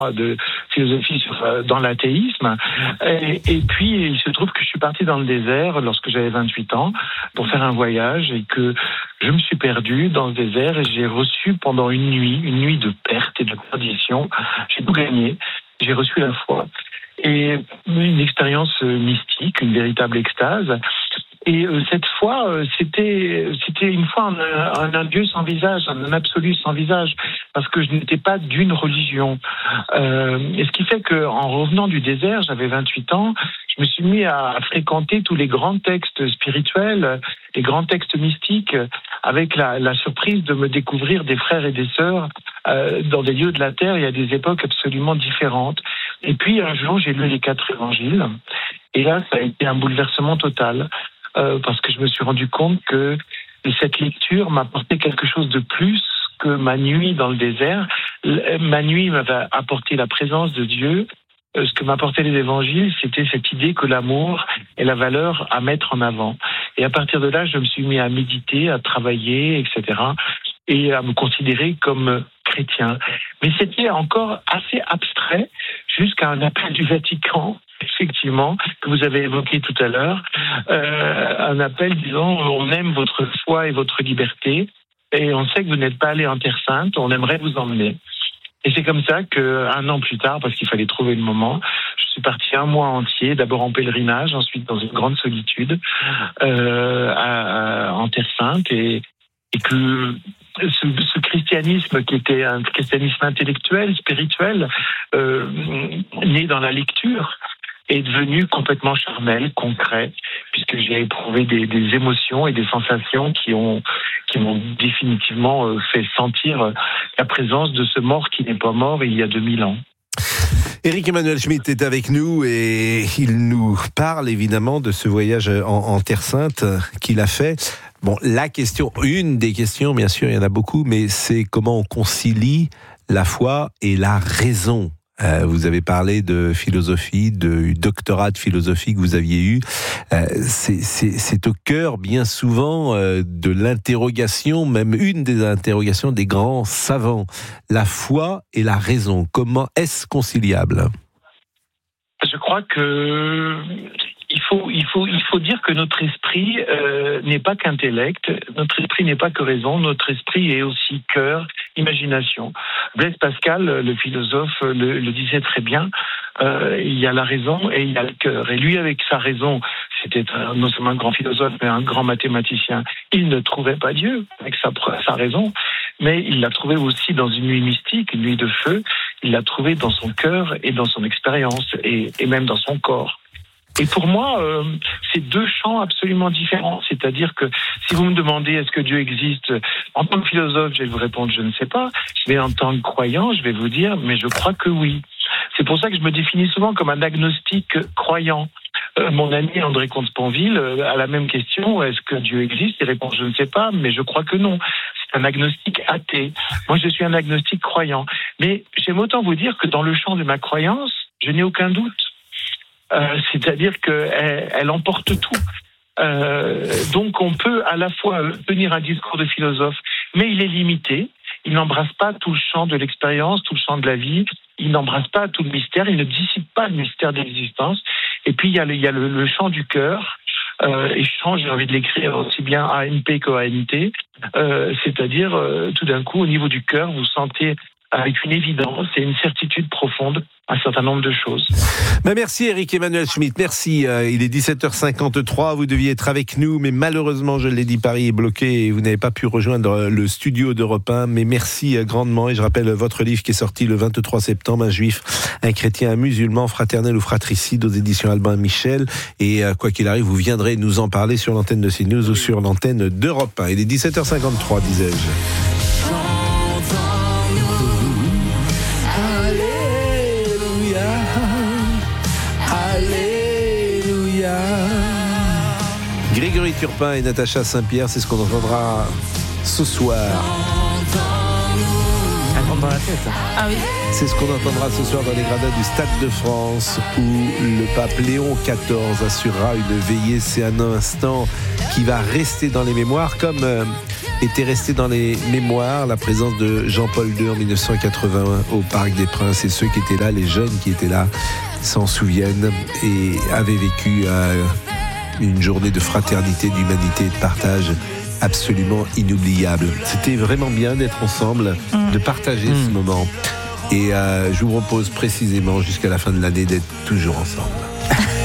de philosophie dans l'athéisme. Et puis, il se trouve que je suis parti dans le désert lorsque j'avais 28 ans pour faire un voyage et que je me suis perdu dans le désert et j'ai reçu pendant une nuit de perte et de perdition. J'ai tout gagné. J'ai reçu la foi. Et une expérience mystique, une véritable extase. Et cette fois, c'était une fois un Dieu sans visage, un absolu sans visage, parce que je n'étais pas d'une religion. Et ce qui fait qu'en revenant du désert, j'avais 28 ans, je me suis mis à fréquenter tous les grands textes spirituels, les grands textes mystiques, avec la surprise de me découvrir des frères et des sœurs dans des lieux de la terre et à des époques absolument différentes. Et puis un jour, j'ai lu les 4 évangiles, et là, ça a été un bouleversement total. Parce que je me suis rendu compte que cette lecture m'apportait quelque chose de plus que ma nuit dans le désert. Ma nuit m'avait apporté la présence de Dieu. Ce que m'apportaient les évangiles, c'était cette idée que l'amour est la valeur à mettre en avant. Et à partir de là, je me suis mis à méditer, à travailler, etc. et à me considérer comme chrétien. Mais c'était encore assez abstrait jusqu'à un appel du Vatican, effectivement, que vous avez évoqué tout à l'heure, un appel disant on aime votre foi et votre liberté et on sait que vous n'êtes pas allé en Terre Sainte, on aimerait vous emmener. Et c'est comme ça qu'un an plus tard, parce qu'il fallait trouver le moment, je suis parti un mois entier, d'abord en pèlerinage, ensuite dans une grande solitude en Terre Sainte et que ce christianisme qui était un christianisme intellectuel, spirituel, né dans la lecture, est devenu complètement charnel, concret, puisque j'ai éprouvé des émotions et des sensations qui m'ont définitivement fait sentir la présence de ce mort qui n'est pas mort il y a 2000 ans. Éric Emmanuel Schmitt est avec nous et il nous parle évidemment de ce voyage en Terre Sainte qu'il a fait. Bon, une des questions, bien sûr, il y en a beaucoup, mais c'est comment on concilie la foi et la raison. Vous avez parlé de philosophie, du doctorat de philosophie que vous aviez eu. C'est au cœur, bien souvent, de l'interrogation, même une des interrogations des grands savants. La foi et la raison, comment est-ce conciliable ? Je crois que il faut dire que notre esprit n'est pas qu'intellect, notre esprit n'est pas que raison, notre esprit est aussi cœur, imagination. Blaise Pascal, le philosophe, le disait très bien, il y a la raison et il y a le cœur. Et lui, avec sa raison, c'était non seulement un grand philosophe, mais un grand mathématicien. Il ne trouvait pas Dieu avec sa raison, mais il l'a trouvé aussi dans une nuit mystique, une nuit de feu. Il l'a trouvé dans son cœur et dans son expérience et même dans son corps. Et pour moi, c'est deux champs absolument différents. C'est-à-dire que si vous me demandez est-ce que Dieu existe, en tant que philosophe, je vais vous répondre je ne sais pas. Mais en tant que croyant, je vais vous dire mais je crois que oui. C'est pour ça que je me définis souvent comme un agnostique croyant. Mon ami André Comte-Sponville a la même question, est-ce que Dieu existe ? Il répond je ne sais pas, mais je crois que non. C'est un agnostique athée. Moi, je suis un agnostique croyant. Mais j'aime autant vous dire que dans le champ de ma croyance, je n'ai aucun doute. C'est-à-dire qu'elle emporte tout. Donc on peut à la fois tenir un discours de philosophe, mais il est limité. Il n'embrasse pas tout le champ de l'expérience, tout le champ de la vie. Il n'embrasse pas tout le mystère. Il ne dissipe pas le mystère de l'existence. Et puis il y a le champ du cœur. Et champ, j'ai envie de l'écrire aussi bien ANP qu'OANT. C'est-à-dire tout d'un coup, au niveau du cœur, vous sentez avec une évidence et une certitude profonde un certain nombre de choses. Merci Éric Emmanuel Schmitt, merci. Il est 17h53, vous deviez être avec nous, mais malheureusement, je l'ai dit, Paris est bloqué et vous n'avez pas pu rejoindre le studio d'Europe 1, mais merci grandement. Et je rappelle votre livre qui est sorti le 23 septembre, Un juif, un chrétien, un musulman, fraternel ou fratricide, aux éditions Albin Michel. Et quoi qu'il arrive, vous viendrez nous en parler sur l'antenne de CNews ou sur l'antenne d'Europe 1. Il est 17h53, disais-je. Grégory Turpin et Natacha Saint-Pierre, c'est ce qu'on entendra ce soir. Un grand dans la tête. Ah oui. C'est ce qu'on entendra ce soir dans les gradins du Stade de France, où le pape Léon XIV assurera une veillée. C'est un instant qui va rester dans les mémoires, comme était resté dans les mémoires la présence de Jean-Paul II en 1981 au Parc des Princes. Et ceux qui étaient là, les jeunes qui étaient là, s'en souviennent et avaient vécu une journée de fraternité, d'humanité et de partage absolument inoubliable. C'était vraiment bien d'être ensemble, de partager ce moment. Et je vous propose précisément jusqu'à la fin de l'année d'être toujours ensemble.